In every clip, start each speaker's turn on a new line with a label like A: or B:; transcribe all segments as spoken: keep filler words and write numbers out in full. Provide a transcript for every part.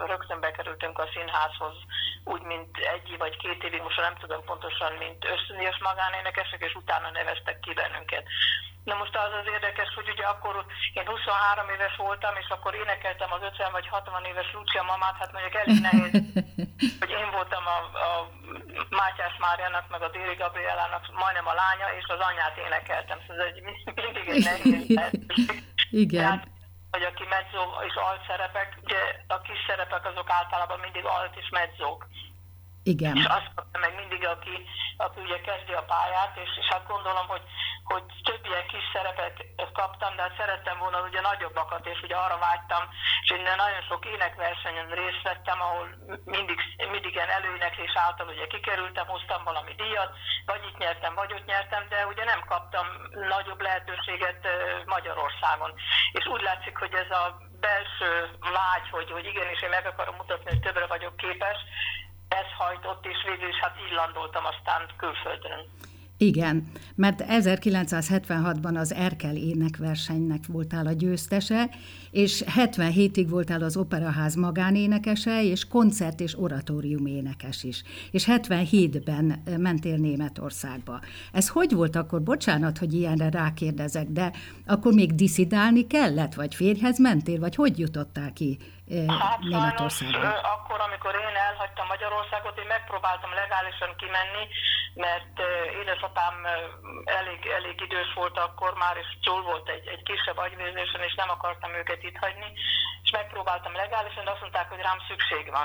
A: rögtön bekerültünk a színházhoz, úgy, mint egy vagy két évig, most nem tudom pontosan, mint ösztöndíjas magánénekesek, és utána neveztek ki bennünket. Na most az az érdekes, hogy ugye akkor én huszonhárom éves voltam, és akkor énekeltem az ötven vagy hatvan éves Lucia mamát, hát mondjuk elég nehéz, hogy én voltam a, a Mátyás Máriának, meg a Déri Gabriellának majdnem a lánya, és az anyát énekeltem, szóval ez egy, mindig egy nehéz lehetőség.
B: Igen.
A: Tehát, hogy aki mezzo és alt szerepek, ugye a kis szerepek azok általában mindig alt és mezzók.
B: Igen.
A: És azt kapta meg mindig, aki, aki ugye kezdi a pályát, és, és hát gondolom, hogy, hogy több ilyen kis szerepet kaptam, de hát szerettem volna ugye nagyobbakat, és ugye arra vágytam, és én nagyon sok énekversenyen részt vettem, ahol mindig, mindig ilyen előéneklés által ugye kikerültem, hoztam valami díjat, vagy itt nyertem, vagy ott nyertem, de ugye nem kaptam nagyobb lehetőséget Magyarországon. És úgy látszik, hogy ez a belső vágy, hogy, hogy igenis én meg akarom mutatni, hogy többre vagyok képes, ez hajtott, és végül is hát így landoltam aztán külföldön.
B: Igen, mert ezerkilencszázhetvenhatban az Erkel énekversenynek voltál a győztese, és hetvenhétig voltál az Operaház magánénekese, és koncert- és oratórium énekes is. És hetvenhétben mentél Németországba. Ez hogy volt akkor? Bocsánat, hogy ilyenre rákérdezek, de akkor még diszidálni kellett? Vagy férjhez mentél? Vagy hogy jutottál ki
A: hát
B: Németországba?
A: Sajnos, akkor, amikor én elhagytam Magyarországot, én megpróbáltam legálisan kimenni, mert édesapám elég, elég idős volt akkor már, és túl volt egy, egy kisebb agyvérzésen, és nem akartam őket itt hagyni, és megpróbáltam legálisan, de azt mondták, hogy rám szükség van.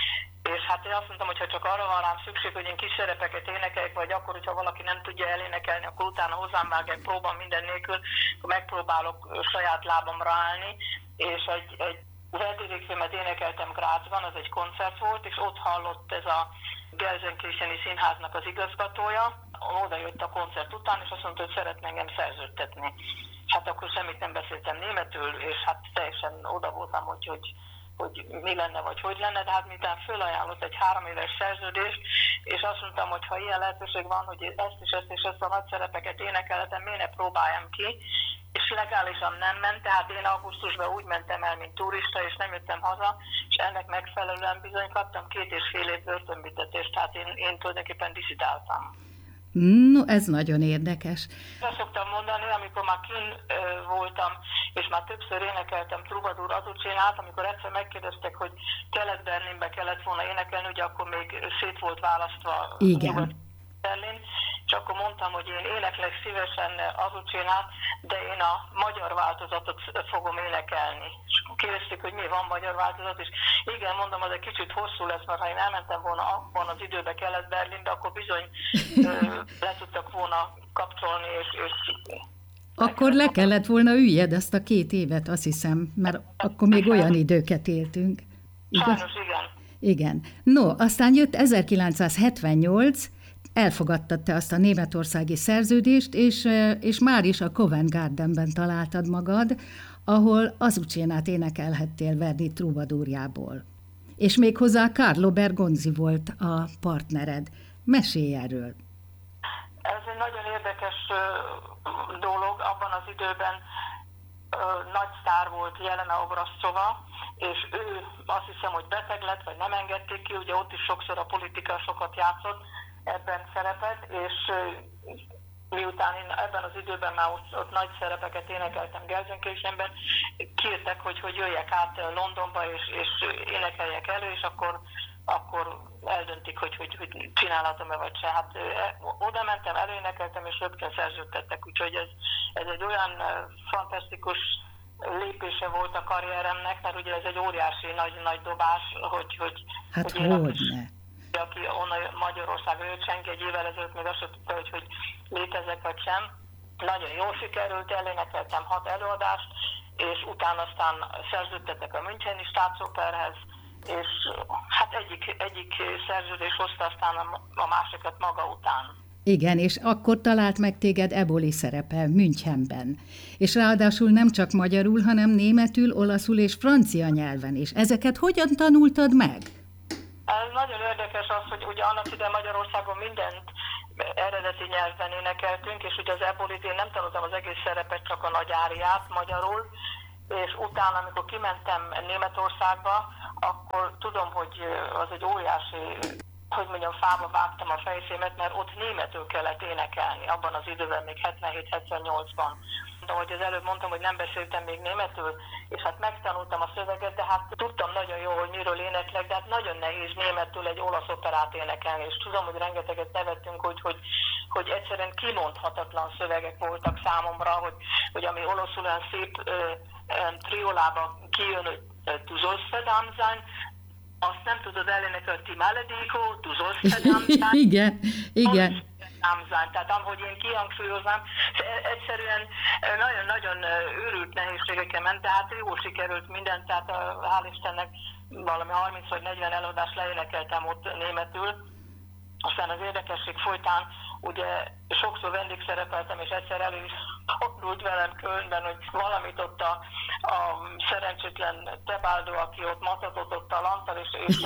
A: És hát én azt mondtam, hogy ha csak arra van rám szükség, hogy én kis szerepeket énekeljek, vagy akkor, hogyha valaki nem tudja elénekelni, akkor utána hozzám vágják próba minden nélkül, akkor megpróbálok saját lábamra állni, és egy, egy Verdi-filmet énekeltem Grazban, az egy koncert volt, és ott hallott ez a Gelsenkircheni Színháznak az igazgatója, oda jött a koncert után, és azt mondta, hogy szeretne engem szerződtetni. Hát akkor semmit nem beszéltem németül, és hát teljesen oda voltam, hogy, hogy, hogy mi lenne, vagy hogy lenne, de hát miután fölajánlott egy három éves szerződést, és azt mondtam, hogy ha ilyen lehetőség van, hogy ezt és ezt és ezt a nagy szerepeket énekelhetem, miért ne próbáljam ki, és legálisan nem ment, tehát én augusztusban úgy mentem el, mint turista, és nem jöttem haza, és ennek megfelelően bizony kaptam két és fél év börtönbüntetést, tehát én, én tulajdonképpen diszidáltam.
B: No, ez nagyon érdekes.
A: Azt szoktam mondani, amikor már kint voltam, és már többször énekeltem Troubadour Azucénát, amikor egyszer megkérdeztek, hogy Kelet-Berlinbe kellett volna énekelni, ugye akkor még szét volt választva Nyugat-Berlin, és akkor mondtam, hogy én éneklek szívesen Azucénát, de én a magyar változatot fogom énekelni. És kérdezték, hogy mi van magyar változat, és igen, mondom, az egy kicsit hosszú lesz, mert ha én elmentem volna abban az időben Kelet-Berlinbe, akkor bizony ö, le tudtak volna kapcsolni, és... és
B: akkor le kellett volna üljed azt a két évet, azt hiszem, mert akkor még olyan időket éltünk.
A: Igaz? Sajnos, igen.
B: Igen. No, aztán jött ezerkilencszázhetvennyolc, elfogadtad te azt a németországi szerződést, és, és már is a Covent Gardenben találtad magad, ahol Azucénát énekelhettél Verdi Troubadourjából. És méghozzá Carlo Bergonzi volt a partnered. Mesélj erről!
A: Ez egy nagyon érdekes dolog. Abban az időben nagy sztár volt Jelena Obrazcova, és ő azt hiszem, hogy beteg lett, vagy nem engedték ki, ugye ott is sokszor a politika sokat játszott, ebben szerepet, és miután én ebben az időben már ott, ott nagy szerepeket énekeltem Gelsenkirchenben, kértek, hogy, hogy jöjjek át Londonba, és, és énekeljek elő, és akkor, akkor eldöntik, hogy, hogy, hogy csinálhatom-e vagy se. Hát oda mentem, előénekeltem, és rögtön szerződtettek, úgyhogy ez, ez egy olyan fantasztikus lépése volt a karrieremnek, mert ugye ez egy óriási nagy, nagy dobás, hogy... hogy
B: hát
A: hogy
B: hogyne!
A: Aki onnan Magyarországra jött, senki egy évvel ezelőtt még azt sem tudta, hogy, hogy létezek vagy sem. Nagyon jól sikerült, elénekeltem hat előadást, és utána aztán szerződtettek a Müncheni Staatsoperhez, és hát egyik, egyik szerződés hozta aztán a, a másikat maga után.
B: Igen, és akkor talált meg téged Eboli szerepe Münchenben. És ráadásul nem csak magyarul, hanem németül, olaszul és francia nyelven is. Ezeket hogyan tanultad meg?
A: Ez nagyon érdekes az, hogy ugye annak ide Magyarországon mindent eredeti nyelven énekeltünk, és ugye az Ebolit én nem tanultam az egész szerepet, csak a nagy áriát magyarul, és utána, amikor kimentem Németországba, akkor tudom, hogy az egy óriási, hogy mondjam, fába vágtam a fejszémet, mert ott németül kellett énekelni, abban az időben, még hetvenhét hetvennyolcban. De ahogy az előbb mondtam, hogy nem beszéltem még németül, és hát megtanultam a szöveget, de hát tudtam nagyon jó, hogy miről éneklek, de hát nagyon nehéz németül egy olasz operát énekelni, és tudom, hogy rengeteget nevettünk, hogy, hogy, hogy egyszerűen kimondhatatlan szövegek voltak számomra, hogy, hogy ami olaszul olyan szép ö, triolába kijön, hogy du sollst verdammt sein, azt nem tudod elénekelni, ti malediko, du sollst verdammt sein.
B: Igen, igen.
A: Tehát ahogy én kihangsúlyoznám, egyszerűen nagyon-nagyon őrült nehézségeken ment, de hát jó sikerült minden, tehát hál' Istennek valami harminc vagy negyven előadást leénekeltem ott németül. Aztán az érdekesség folytán ugye sokszor vendégszerepeltem, és egyszer elő is fordult velem Kölnben, hogy valamit ott a, a szerencsétlen Tebaldo, aki ott matatott ott a lantal, és, és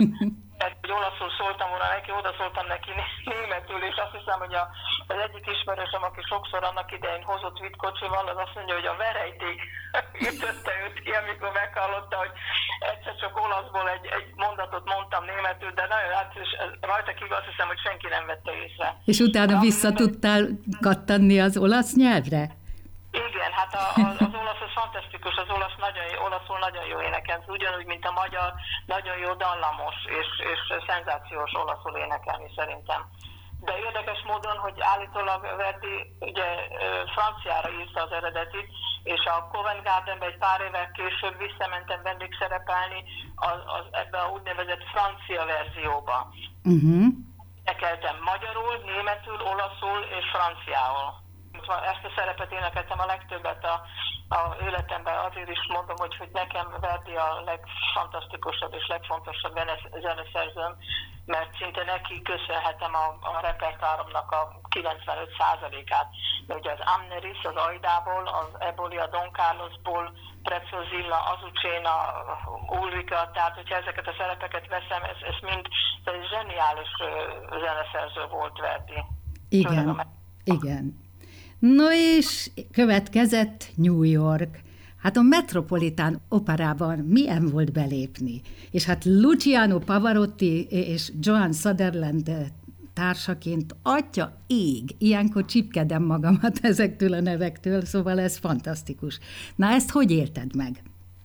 A: hogy olaszul szóltam volna neki, oda szóltam neki németül, és azt hiszem, hogy a, az egyik ismerősöm, aki sokszor annak idején hozott vitkocsival, az azt mondja, hogy a verejték ütötte őt ki, amikor meghallotta, hogy egyszer csak olaszból egy, egy mondatot mondtam németül, de nagyon hát, és rajta kívül azt hiszem, hogy senki nem vette észre.
B: És utána vissza tudtál kattanni az olasz nyelvre?
A: Igen, hát a, a, az olasz az fantasztikus, az olasz nagyon, olaszul nagyon jó énekel, ugyanúgy, mint a magyar, nagyon jó dallamos és, és szenzációs olaszul énekelni szerintem. De érdekes módon, hogy állítólag Verdi ugye franciára írta az eredetit, és a Covent Gardenbe egy pár évvel később visszamentem vendégszerepelni az, az, ebbe a úgynevezett francia verzióba.
B: Uh-huh.
A: Énekeltem magyarul, németül, olaszul és franciául. Ezt a szerepet énekeltem a legtöbbet a, a életemben, azért is mondom, hogy, hogy nekem Verdi a legfantasztikusabb és legfontosabb zeneszerzőm, mert szinte neki köszönhetem a, a repertoáromnak a kilencvenöt százalékát. Ugye az Amneris, az Aidából, az Eboli, a Don Carlosból, Prezzo-Zilla, Azucena, Ulrika, tehát hogyha ezeket a szerepeket veszem, ez, ez mind ez egy zseniális zeneszerző volt Verdi.
B: Igen, igen. No és következett New York. Hát a Metropolitan Operában milyen volt belépni? És hát Luciano Pavarotti és Joan Sutherland társaként, atya ég, ilyenkor csipkedem magamat ezektől a nevektől, szóval ez fantasztikus. Na ezt hogy élted meg?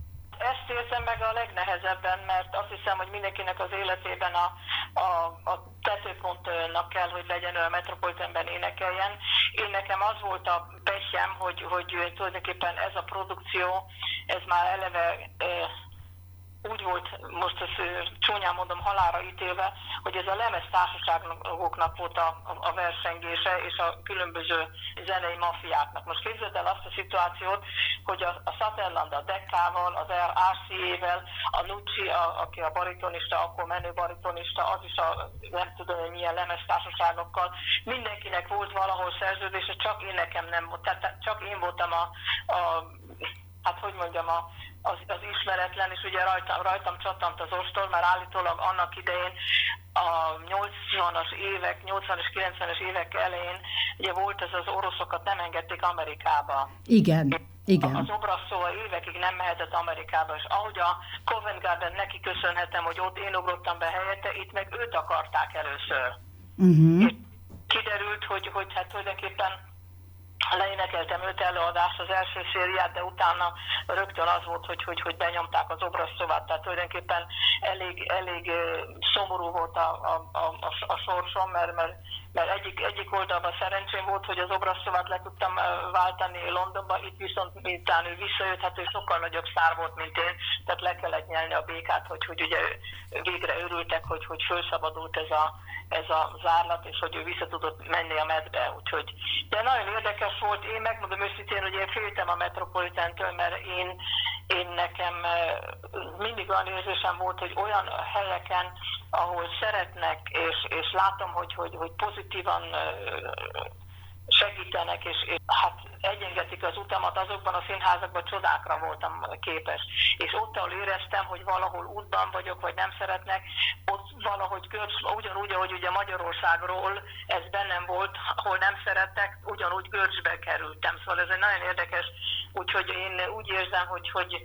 A: Ezt érzem meg a legnehezebben, mert azt hiszem, hogy mindenkinek az életében a, a, a tetőpontnak kell, hogy legyen, a Metropolitanben énekeljen. Én nekem az volt a pechem, hogy, hogy tulajdonképpen ez a produkció, ez már eleve úgy volt, most ezt csúnyán mondom, halálra ítélve, hogy ez a lemeztársaságoknak volt a, a versengése, és a különböző zenei mafiáknak. Most képzeld el azt a szituációt, hogy a, a Sutherland a Dekkával, az er cé é-vel, a Nucci, a, aki a baritonista, akkor menő baritonista, az is a nem tudom, hogy milyen lemeztársaságokkal, mindenkinek volt valahol szerződése, csak én nekem nem volt. Tehát csak én voltam a, a hát hogy mondjam, a Az, az ismeretlen, és ugye rajtam, rajtam csattant az ostor, mert állítólag annak idején a nyolcvanas évek, nyolcvanas, kilencvenes évek elején ugye volt ez az oroszokat nem engedték Amerikába.
B: Igen, igen.
A: Az Obraszova évekig nem mehetett Amerikába, és ahogy a Covent Garden neki köszönhetem, hogy ott én ugrottam be helyette, itt meg őt akarták először.
B: Uh-huh.
A: És kiderült, hogy, hogy hát tulajdonképpen leénekeltem öt előadást, az első szériát, de utána rögtön az volt, hogy, hogy, hogy benyomták az Obraszovát, tehát tulajdonképpen elég, elég szomorú volt a, a, a, a sorsom, mert, mert, mert egyik, egyik oldalban szerencsém volt, hogy az Obraszovát le tudtam váltani Londonba, itt viszont miután ő visszajött, hát ő sokkal nagyobb szár volt, mint én, tehát le kellett nyelni a békát, hogy, hogy ugye végre örültek, hogy, hogy felszabadult ez a, ez a zárlat, és hogy ő vissza tudott menni a medbe, úgyhogy de nagyon érdekes volt. Én megmondom őszintén, hogy én féltem a Metropolitantől, mert én, én nekem mindig olyan érzésem volt, hogy olyan helyeken, ahol szeretnek, és, és látom, hogy, hogy, hogy pozitívan segítenek, és, és hát egyengetik az utamat, azokban a színházakban csodákra voltam képes. És ott, ahol éreztem, hogy valahol útban vagyok, vagy nem szeretnek, ott valahogy görcs, ugyanúgy, ahogy ugye Magyarországról ez bennem volt, ahol nem szerettek, ugyanúgy görcsbe kerültem. Szóval ez egy nagyon érdekes, úgyhogy én úgy érzem, hogy, hogy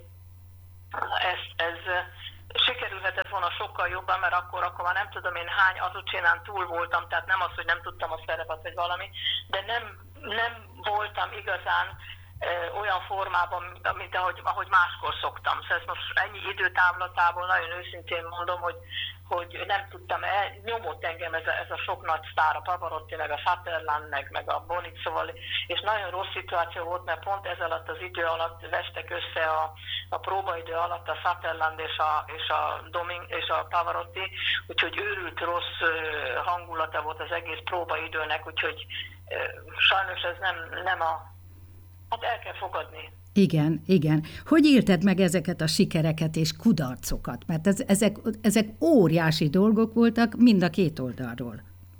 A: ez, ez sikerülhetett volna sokkal jobban, mert akkor, akkor már nem tudom én hány azucsénán túl voltam, tehát nem az, hogy nem tudtam a szerepet vagy valami, de nem, nem voltam igazán olyan formában, mint ahogy, ahogy máskor szoktam. Szóval ezt most ennyi időtávlatából nagyon őszintén mondom, hogy, hogy nem tudtam, el, nyomott engem ez a, ez a sok nagy sztár, a Pavarotti, meg a Sutherland, meg, meg a Bonit, szóval, és nagyon rossz szituáció volt, mert pont ez alatt az idő alatt vestek össze a, a próbaidő alatt a Sutherland és a, és a, Doming, és a Pavarotti, úgyhogy őrült rossz hangulata volt az egész próbaidőnek, úgyhogy sajnos ez nem, nem a Hát el kell fogadni.
B: Igen, igen. Hogy élted meg ezeket a sikereket és kudarcokat? Mert ez, ezek, ezek óriási dolgok voltak mind a két oldalról.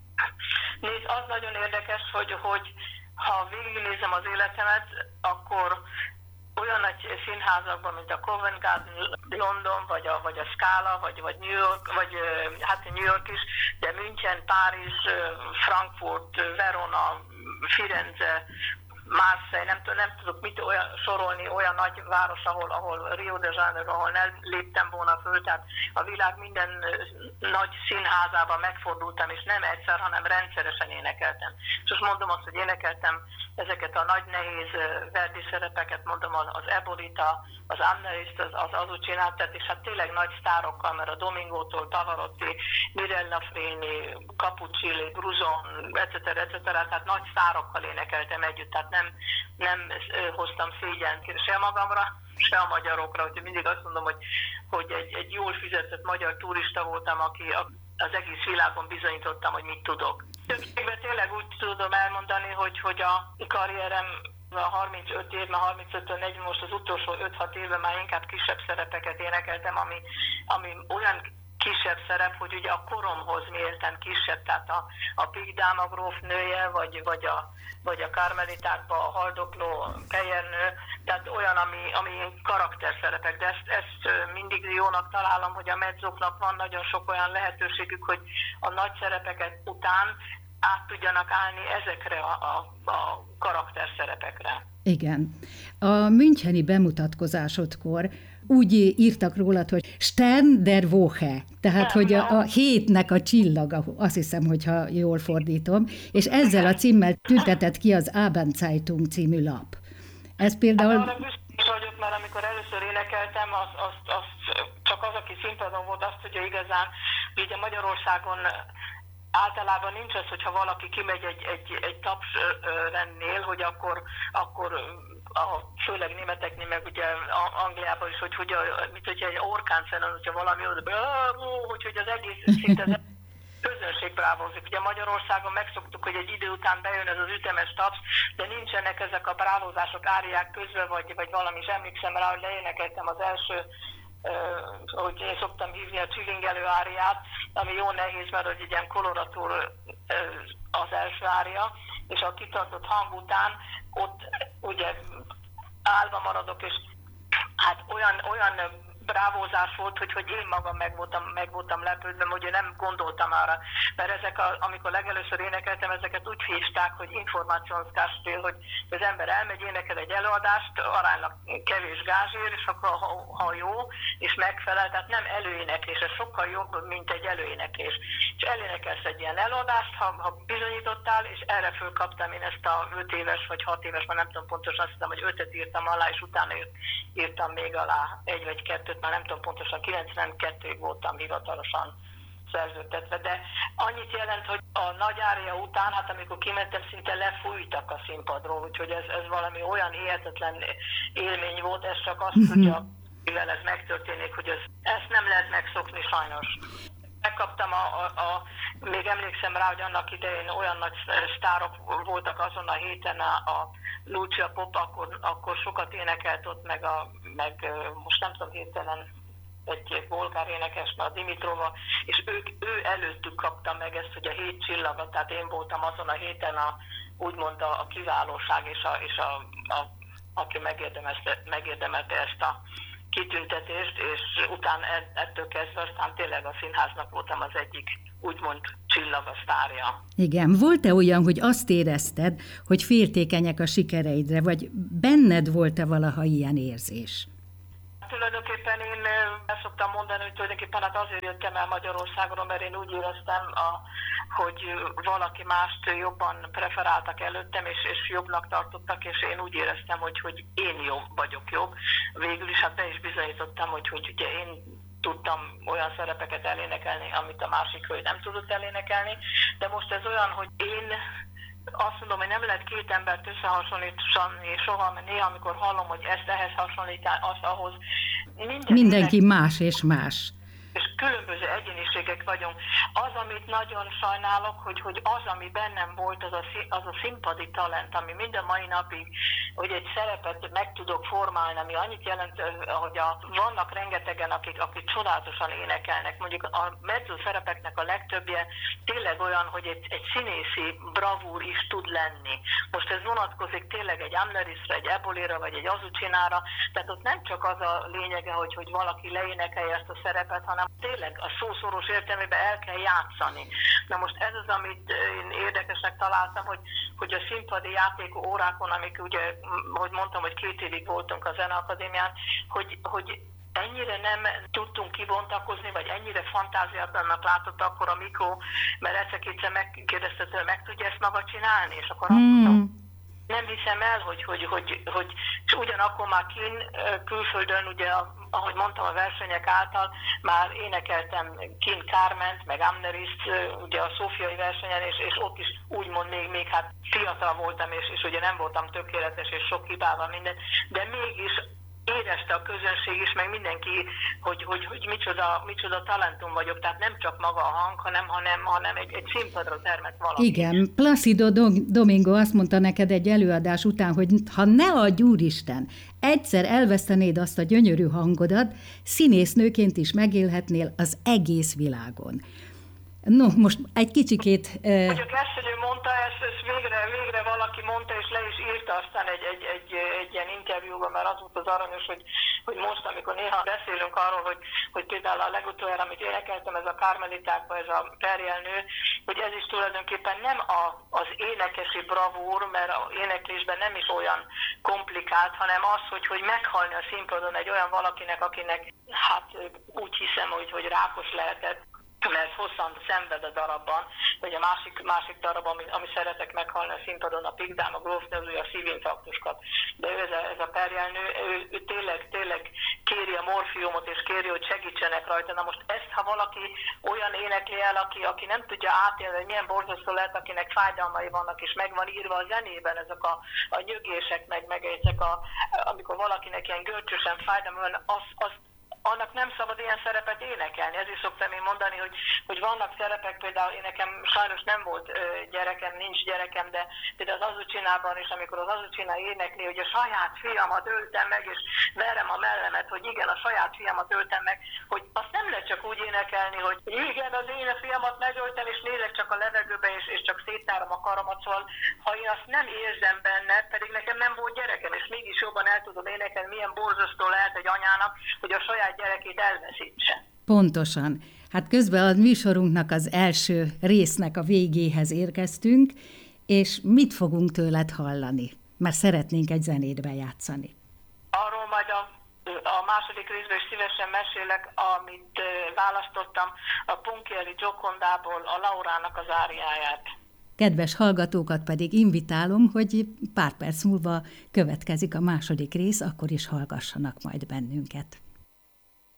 A: Nézd, az nagyon érdekes, hogy, hogy ha végignézem az életemet, akkor olyan nagy színházakban, mint a Covent Garden London, vagy a, vagy a Scala, vagy, vagy New York, vagy hát New York is, de München, Párizs, Frankfurt, Verona, Firenze, Marseille, nem, nem tudok mit olyan, sorolni, olyan nagy város, ahol, ahol Rio de Janeiro, ahol nem léptem volna föl, tehát a világ minden nagy színházában megfordultam, és nem egyszer, hanem rendszeresen énekeltem. És most mondom azt, hogy énekeltem ezeket a nagy nehéz Verdi szerepeket, mondom az Ebolita, az Annerist, az, az Azucinát, és hát tényleg nagy sztárokkal, mert a Domingótól, Pavarotti, Mirella Freni, Capuccilli, Bruzon, et cetera, et cetera, tehát nagy sztárokkal énekeltem együtt, tehát nem, nem hoztam szégyent se magamra, se a magyarokra, úgyhogy mindig azt mondom, hogy, hogy egy, egy jól fizetett magyar turista voltam, aki az egész világon bizonyítottam, hogy mit tudok. Többségben tényleg úgy tudom elmondani, hogy, hogy a karrierem a harmincöt év, már harmincöttől negyven, most az utolsó öt-hat évben már inkább kisebb szerepeket énekeltem, ami, ami olyan kisebb szerep, hogy ugye a koromhoz mérten kisebb, tehát a, a Pigdáma gróf nője, vagy, vagy, a, vagy a Karmelitákban a haldokló fejernő, tehát olyan, ami, ami karakterszerepek, de ezt, ezt mindig jónak találom, hogy a medzoknak van nagyon sok olyan lehetőségük, hogy a nagy szerepeket után át tudjanak állni ezekre a, a, a karakterszerepekre.
B: Igen. A müncheni bemutatkozásodkor úgy írtak rólad, hogy Stern der Woche, tehát, hogy a, a hétnek a csillaga, azt hiszem, hogyha jól fordítom, és ezzel a címmel tüntetett ki az Abendzeitung című lap. Ez például...
A: Hát arra büszke vagyok, mert amikor először énekeltem, az, az, az, csak az, aki színpadon volt, azt tudja igazán, hogy ugye Magyarországon általában nincs az, hogyha valaki kimegy egy, egy, egy tapsrendnél, hogy akkor, akkor a, főleg németeknél, meg ugye Angliában is, hogy, hogy a, mint hogyha egy orkáncenen, hogyha valami oda, hogy, hogy az egész szinte az közönség brávozik. Ugye Magyarországon megszoktuk, hogy egy idő után bejön ez az ütemes taps, de nincsenek ezek a brávozások áriák közben, vagy, vagy valami, is emlékszem rá, hogy leénekeltem az első, Uh, ahogy én szoktam hívni a csilingelő áriát, ami jó nehéz, mert hogy egy ilyen koloratúr uh, az első ária, és a kitartott hang után ott ugye állva maradok, és hát olyan, olyan brávózás volt, hogy, hogy én magam meg voltam, meg voltam lepődve, hogy én nem gondoltam arra, mert ezek, a, amikor legelőször énekeltem, ezeket úgy hívták, hogy információszkástél, hogy az ember elmegy, énekel egy előadást, aránylag kevés gázsér, és akkor ha, ha jó, és megfelel, tehát nem előéneklés, ez sokkal jobb, mint egy előéneklés. És elénekelsz egy ilyen előadást, ha, ha bizonyítottál, és erre fölkaptam én ezt a öt éves, vagy hat éves, már nem tudom pontosan, azt hiszem, hogy ötöt írtam alá, és utána írtam még alá egy vagy kettőt, már nem tudom pontosan, kilencvenkettőig voltam hivatalosan szerződtetve, de annyit jelent, hogy a nagy ária után, hát amikor kimentem, szinte lefújtak a színpadról, úgyhogy ez, ez valami olyan hihetetlen élmény volt, ez csak azt tudja, mivel ez megtörténik, hogy ez, ezt nem lehet megszokni sajnos. Megkaptam, a, a, a, még emlékszem rá, hogy annak idején olyan nagy sztárok voltak azon a héten, a, a Lucia Pop, akkor, akkor sokat énekelt ott, meg, a, meg most nem tudom hirtelen egy bolgár énekes, a Dimitrova, és ők, ő előttük kaptam meg ezt, hogy a hét csillaga, tehát én voltam azon a héten a, úgymond a, a kiválóság, és, a, és a, a, aki megérdemelte, megérdemelte ezt a kitüntetést, és utána ettől kezdve aztán tényleg a színháznak voltam az egyik úgymond csillag, a sztárja.
B: Igen, volt-e olyan, hogy azt érezted, hogy féltékenyek a sikereidre, vagy benned volt-e valaha ilyen érzés?
A: Tulajdonképpen én ezt szoktam mondani, hogy tulajdonképpen hát azért jöttem el Magyarországon, mert én úgy éreztem, a, hogy valaki mást jobban preferáltak előttem, és, és jobbnak tartottak, és én úgy éreztem, hogy, hogy én jobb vagyok jobb. Végül is hát be is bizonyítottam, hogy, hogy ugye én tudtam olyan szerepeket elénekelni, amit a másik hölgy nem tudott elénekelni, de most ez olyan, hogy én azt mondom, hogy nem lehet két embert összehasonlítani soha, mert néha, amikor hallom, hogy ezt ehhez hasonlítani, azt ahhoz.
B: Mindenki, mindenki más és más.
A: És különböző egyéniségek vagyunk. Az, amit nagyon sajnálok, hogy, hogy az, ami bennem volt, az a, az a színpadi talent, ami mind a mai napig, hogy egy szerepet meg tudok formálni, ami annyit jelent, hogy a, vannak rengetegen, akik, akik csodálatosan énekelnek. Mondjuk a mezzo szerepeknek a legtöbbje tényleg olyan, hogy egy, egy színészi bravúr is tud lenni. Most ez vonatkozik tényleg egy Amnerisre, egy Ebolira, vagy egy Azucsinára, tehát ott nem csak az a lényege, hogy, hogy valaki leénekelje ezt a szerepet, hanem tényleg a szó szoros értelmében el kell játszani. Na most ez az, amit én érdekesnek találtam, hogy, hogy a színpadi játék órákon, amik ugye, hogy mondtam, hogy két évig voltunk a Zeneakadémián, hogy, hogy ennyire nem tudtunk kibontakozni, vagy ennyire fantáziátlannak látott akkor a Mikó, mert egyszer-kétszer megkérdezte tőle, meg tudja ezt maga csinálni, és akkor azt mondtam, nem hiszem el, hogy, hogy, hogy, hogy és ugyanakkor már kín külföldön, ugye, ahogy mondtam, a versenyek által már énekeltem kín Carment, meg Amnerist, ugye a szófiai versenyen, és, és ott is úgymond még, még hát fiatal voltam, és, és ugye nem voltam tökéletes, és sok hibával minden, de mégis érezte a közönség is, meg mindenki, hogy, hogy, hogy micsoda, micsoda talentum vagyok, tehát nem csak maga a hang, hanem, hanem, hanem egy, egy színpadra termett valami.
B: Igen, Plácido Domingo azt mondta neked egy előadás után, hogy ha ne adj Úristen, egyszer elvesztenéd azt a gyönyörű hangodat, színésznőként is megélhetnél az egész világon. No, most egy kicsikét...
A: Uh... Mondjuk ezt, hogy ő mondta, ezt, ezt végre, végre valaki mondta, és le is írta aztán egy, egy, egy, egy ilyen interjúban, mert az volt az aranyos, hogy, hogy most, amikor néha beszélünk arról, hogy, hogy például a legutoljára, amit énekeltem, ez a Karmelitákban, ez a Perjelnő, hogy ez is tulajdonképpen nem a, az énekesi bravúr, mert az éneklésben nem is olyan komplikált, hanem az, hogy, hogy meghalni a színpadon egy olyan valakinek, akinek hát úgy hiszem, hogy, hogy rákos lehetett, mert hosszan szenved a darabban, vagy a másik, másik darab, ami, ami szeretek meghalni a színpadon, a Pigdám, a grófnő, a szívinfarktus kap. De ő, ez a, ez a Perjelnő, ő, ő tényleg, tényleg kéri a morfiumot, és kéri, hogy segítsenek rajta. Na most ezt, ha valaki olyan énekli el, aki, aki nem tudja átélni, hogy milyen borzasztó lehet, akinek fájdalmai vannak, és meg van írva a zenében ezek a, a nyögések, meg, meg ezek a, amikor valakinek ilyen görcsösen fájdalma van, az, az annak nem szabad ilyen szerepet énekelni. Ezért szoktam én mondani, hogy, hogy vannak szerepek, például én nekem sajnos nem volt ö, gyerekem, nincs gyerekem, de például az Azucsinában is, amikor az Azucsina énekli, hogy a saját fiamat öltem meg, és verem a mellemet, hogy igen, a saját fiamat öltem meg, hogy azt nem lehet csak úgy énekelni, hogy igen, az én fiamat megöltem, és nézek csak a levegőbe, és, és csak széttárom a karomat, szóval ha én azt nem érzem benne, pedig nekem nem volt gyerekem, és mégis jobban el tudom énekelni, milyen borzasztó lehet egy anyának, hogy a saját gyerekét elveszítse.
B: Pontosan. Hát közben a műsorunknak az első résznek a végéhez érkeztünk, és mit fogunk tőled hallani? Mert szeretnénk egy zenét bejátszani.
A: Arról majd a, a második részben is szívesen mesélek, amit választottam a Punchielli Giocondából, a Laurának az áriáját.
B: Kedves hallgatókat pedig invitálom, hogy pár perc múlva következik a második rész, akkor is hallgassanak majd bennünket.